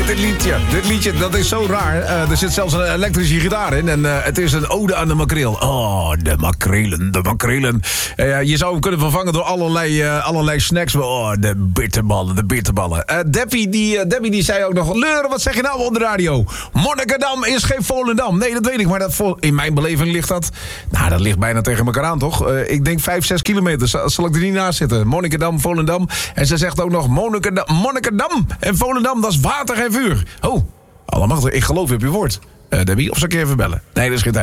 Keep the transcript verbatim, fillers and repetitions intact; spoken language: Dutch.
dit liedje, dit liedje, dat is zo raar. Uh, er zit zelfs een elektrische gitaar in. En uh, het is een ode aan de makreel. Oh, de makrelen, de makrelen. Uh, je zou hem kunnen vervangen door allerlei, uh, allerlei snacks. Oh, de bitterballen, de bitterballen. Uh, Debbie, die, uh, Debbie die zei ook nog... Leuren, wat zeg je nou op de radio? Monnikendam is geen Volendam. Nee, dat weet ik, maar dat vol... in mijn beleving ligt dat... Nou, dat ligt bijna tegen elkaar aan, toch? Uh, ik denk vijf, zes kilometer. Zal, zal ik er niet naast zitten? Monnikendam, Volendam. En ze zegt ook nog Monnikendam, Monnikendam en Volendam, dat is water en vuur. Oh, allemachtig, ik geloof op je woord. Uh, Debbie, of zal ik je even bellen? Nee, dat is geen tijd.